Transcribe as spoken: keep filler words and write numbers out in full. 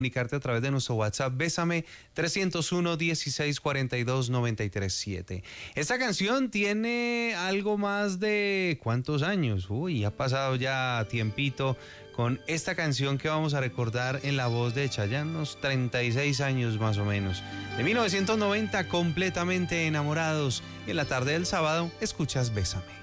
comunicarte a través de nuestro WhatsApp Bésame trescientos uno, dieciséis cuarenta y dos, noventa y tres siete. Esta canción tiene algo más de ¿cuántos años? Uy, ha pasado ya tiempito con esta canción que vamos a recordar en la voz de Chayanne, unos treinta y seis años más o menos. De mil novecientos noventa, completamente enamorados. Y en la tarde del sábado escuchas Bésame.